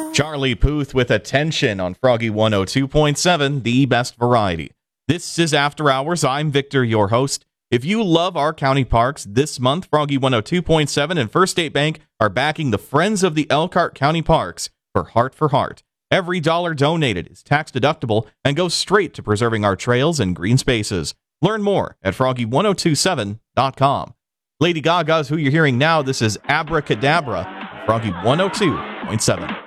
Charlie Puth with Attention on Froggy 102.7, the best variety. This is After Hours. I'm Victor, your host. If you love our county parks, this month, Froggy 102.7 and First State Bank are backing the Friends of the Elkhart County Parks for Heart. Every dollar donated is tax deductible and goes straight to preserving our trails and green spaces. Learn more at froggy1027.com. Lady Gaga's who you're hearing now. This is Abracadabra, Froggy 102.7.